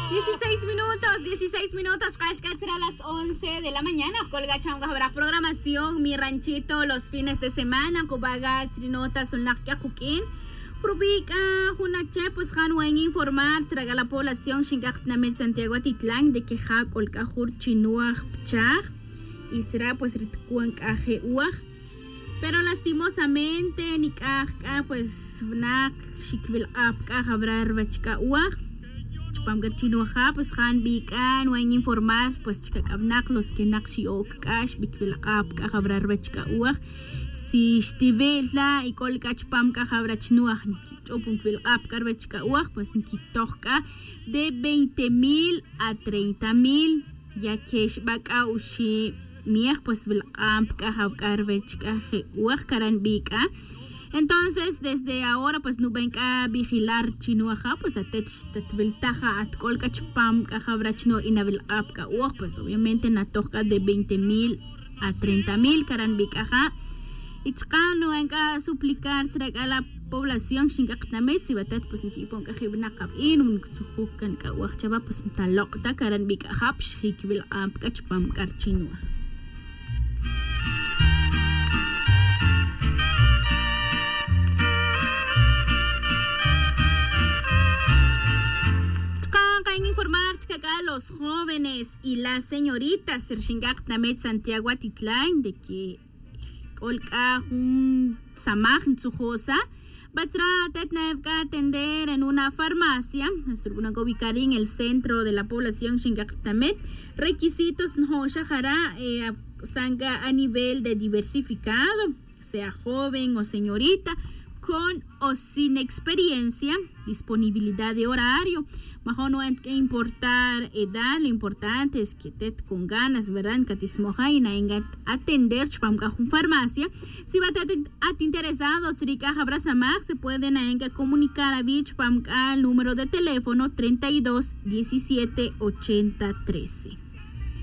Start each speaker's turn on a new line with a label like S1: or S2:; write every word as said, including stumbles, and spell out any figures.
S1: dieciséis minutos, dieciséis minutos, Kashkat será a las once de la mañana. Colga changa habrá programación, mi ranchito los fines de semana, Kubagat, Srinotas, Unlakya Kukin. Probika, Hunache, pues Hanwen informar, será la población Shingaknamet Santiago Atitlán de que ja colca jur chinuaj pchaj y será pues ritkuan kaje uaj. Pero lastimosamente, ni kajka, pues nak shikvil apka habrar bachka uaj. Chpamgar chinuaja, pues han bikan, wen informar, pues chikakabnak los que nak shiok kash, bikvil apka habrar bachka uaj. Si shtivelta y kolka chpamka habra chinuaj, chopunkvil apka bachka uaj, pues nikitoka de veinte mil a treinta mil, ya que shbaka ushi. Miej pues vilqampka javkarbechka uaj karan bika. Entonces desde ahora pues no venga a vigilar chinuaja pues atet tatviltaja atkolka chpamka javrachno inavilqapka uaj pues obviamente natoka de veinte mil a treinta mil karan bikaja. Y no venga a suplicar a la población shinkaktames si batat pues nikipon ka jibnaqab in un tsujukan ka uaj chava pues talokta karan bikaja shikvilqampka chpamka chinuaj. Informar que acá los jóvenes y las señoritas Sershingak Namet Santiago Atitlán de que colca un samaj en su josa batra tetnevka atender en una farmacia una ubicar en el centro de la población Shingak Namet requisitos no shahara eh, sanga a nivel de diversificado sea joven o señorita con o sin experiencia, disponibilidad de horario. Mejor no hay que importar edad, lo importante es que te con ganas, ¿verdad? Que te smojaina en atender chpamka un farmacia. Si va a te interesado, trika abraza más, se pueden comunicar a bichpamka al número de teléfono treinta y dos diecisiete ochenta trece.